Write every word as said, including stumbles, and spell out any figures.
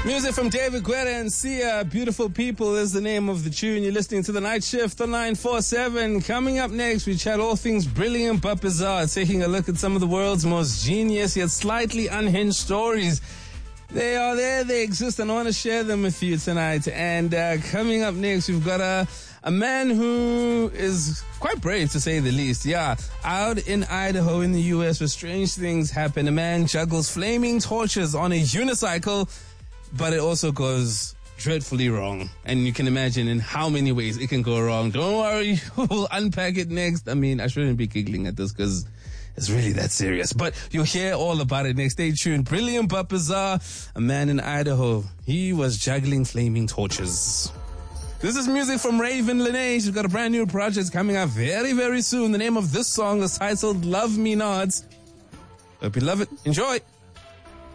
Music from David Guetta and Sia. Beautiful People is the name of the tune. You're listening to The Night Shift on nine four seven. Coming up next, we chat all things brilliant but bizarre, taking a look at some of the world's most genius yet slightly unhinged stories. They are there, they exist, and I want to share them with you tonight. And uh, coming up next, we've got a, a man who is quite brave, to say the least. Yeah, out in Idaho in the U S where strange things happen. A man juggles flaming torches on a unicycle, but it also goes dreadfully wrong. And you can imagine in how many ways it can go wrong. Don't worry, we'll unpack it next. I mean, I shouldn't be giggling at this because it's really that serious. But you'll hear all about it next. Stay tuned. Brilliant but bizarre. A man in Idaho, he was juggling flaming torches. This is music from Raven Lene. She's got a brand new project coming out very, very soon. The name of this song is titled Love Me Not. Hope you love it. Enjoy.